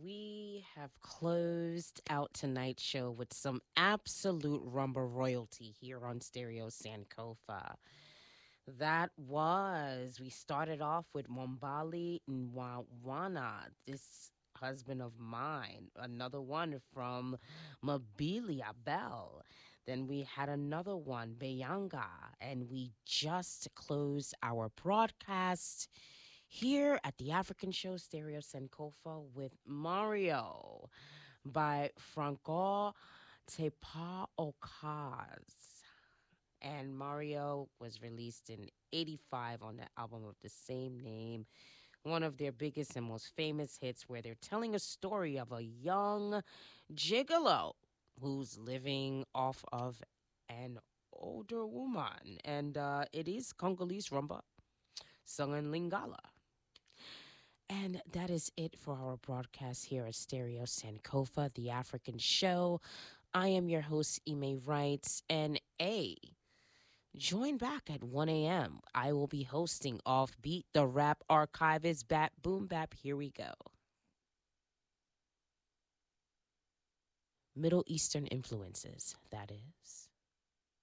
we have closed out tonight's show with some absolute rumba royalty here on Stereo Sankofa. We started off with Mombali Nwawana, this husband of mine, another one from Mabili Abel. Then we had another one, Beyanga, and we just closed our broadcast here at the African Show Stereo Sankofa with Mario by Franco Tepa Okaz. And Mario was released in 85 on the album of the same name, one of their biggest and most famous hits, where they're telling a story of a young gigolo who's living off of an older woman. And it is Congolese rumba sung in Lingala. And that is it for our broadcast here at Stereo Sankofa, the African Show. I am your host, Ime Wrights, and join back at 1 a.m. I will be hosting Offbeat, the Rap Archivist, Bap Boom Bap. Here we go. Middle Eastern influences, that is.